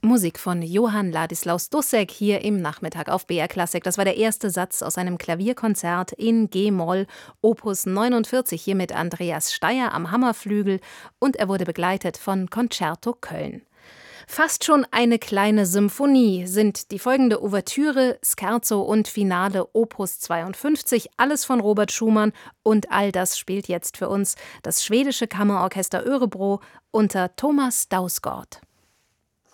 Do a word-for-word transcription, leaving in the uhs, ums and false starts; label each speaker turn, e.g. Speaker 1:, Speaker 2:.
Speaker 1: Musik von Johann Ladislaus Dussek hier im Nachmittag auf B R Klassik. Das war der erste Satz aus einem Klavierkonzert in G-Moll, Opus neunundvierzig, hier mit Andreas Steier am Hammerflügel, und er wurde begleitet von Concerto Köln. Fast schon eine kleine Symphonie sind die folgende Ouvertüre, Scherzo und Finale Opus zweiundfünfzig, alles von Robert Schumann, und all das spielt jetzt für uns das schwedische Kammerorchester Örebro unter Thomas Dausgaard.